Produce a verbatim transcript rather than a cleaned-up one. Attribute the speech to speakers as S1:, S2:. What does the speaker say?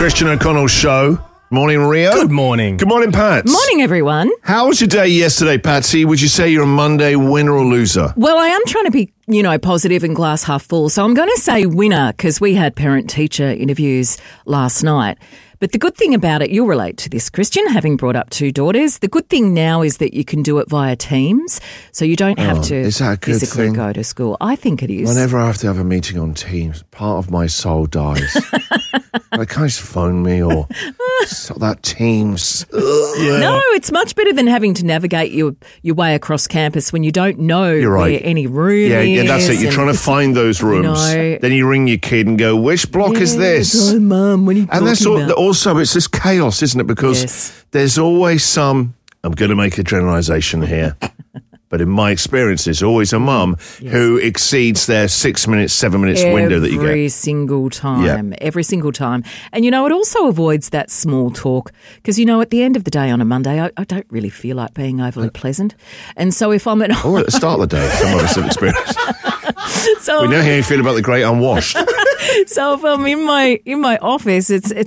S1: Christian O'Connell Show. Morning, Rio.
S2: Good morning.
S1: Good morning, Pat.
S3: Morning, everyone.
S1: How was your day yesterday, Patsy? Would you say you're a Monday winner or loser?
S3: Well, I am trying to be, you know, positive and glass half full. So I'm going to say winner because we had parent-teacher interviews last night. But the good thing about it, you'll relate to this, Christian, having brought up two daughters. The good thing now is that you can do it via Teams, so you don't have
S1: Oh,
S3: to
S1: is that a good
S3: physically
S1: thing?
S3: go to school. I think it is.
S1: Whenever I have to have a meeting on Teams, part of my soul dies. Like, can't you just phone me or stop that Teams?
S2: Yeah.
S3: No, it's much better than having to navigate your, your way across campus when you don't know
S1: You're right.
S3: where any room
S1: Yeah,
S3: is.
S1: yeah, that's it. You're
S3: and-
S1: trying to find those rooms.
S3: know.
S1: Then you ring your kid and go, which block is
S3: Yes,
S1: this?
S3: Oh, Mum, what are you
S1: And that's
S3: talking
S1: all,
S3: about?
S1: also, it's this chaos, isn't it? Because
S3: Yes.
S1: there's always some, I'm going to make a generalisation here, but in my experience, there's always a mum who exceeds their six minutes, seven minutes window that you
S3: Every
S1: get.
S3: single time. Every single time. And, you know, it also avoids that small talk because, you know, at the end of the day on a Monday, I, I don't really feel like being overly pleasant. And so if I'm at home...
S1: Or at the start of the day, some of us have experienced.
S3: So,
S1: We know how you feel about the great unwashed.
S3: so if I'm in my, in my office, it's... it's